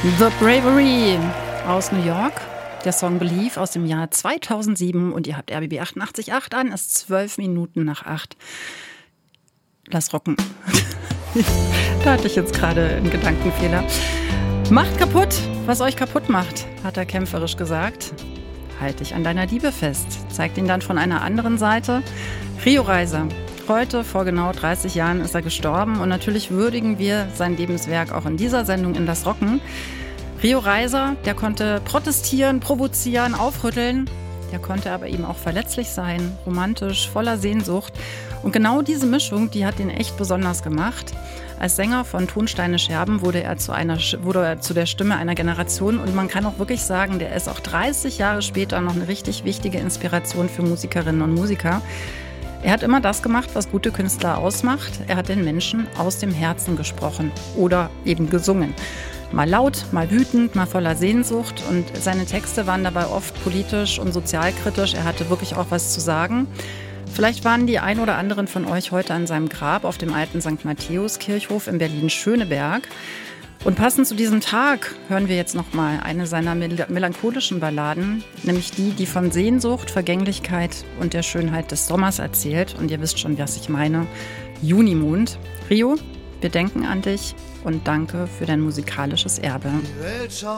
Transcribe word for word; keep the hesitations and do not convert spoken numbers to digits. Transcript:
The Bravery aus New York. Der Song Believe aus dem Jahr zweitausendsieben und ihr habt R B B achtundachtzig Komma acht an, es ist zwölf Minuten nach acht. Lass rocken. Da hatte ich jetzt gerade einen Gedankenfehler. Macht kaputt, was euch kaputt macht, hat er kämpferisch gesagt. Halt dich an deiner Liebe fest, zeigt ihn dann von einer anderen Seite. Rio Reiser. Heute, vor genau dreißig Jahren, ist er gestorben und natürlich würdigen wir sein Lebenswerk auch in dieser Sendung in Lass rocken. Rio Reiser, der konnte protestieren, provozieren, aufrütteln. Der konnte aber eben auch verletzlich sein, romantisch, voller Sehnsucht. Und genau diese Mischung, die hat ihn echt besonders gemacht. Als Sänger von Tonsteine Scherben wurde er zu einer, wurde er zu der Stimme einer Generation. Und man kann auch wirklich sagen, der ist auch dreißig Jahre später noch eine richtig wichtige Inspiration für Musikerinnen und Musiker. Er hat immer das gemacht, was gute Künstler ausmacht. Er hat den Menschen aus dem Herzen gesprochen oder eben gesungen. Mal laut, mal wütend, mal voller Sehnsucht. Und seine Texte waren dabei oft politisch und sozialkritisch. Er hatte wirklich auch was zu sagen. Vielleicht waren die ein oder anderen von euch heute an seinem Grab auf dem alten Sankt Matthäus-Kirchhof in Berlin-Schöneberg. Und passend zu diesem Tag hören wir jetzt nochmal eine seiner mel- melancholischen Balladen, nämlich die, die von Sehnsucht, Vergänglichkeit und der Schönheit des Sommers erzählt. Und ihr wisst schon, was ich meine. Junimond. Rio, wir denken an dich und danke für dein musikalisches Erbe.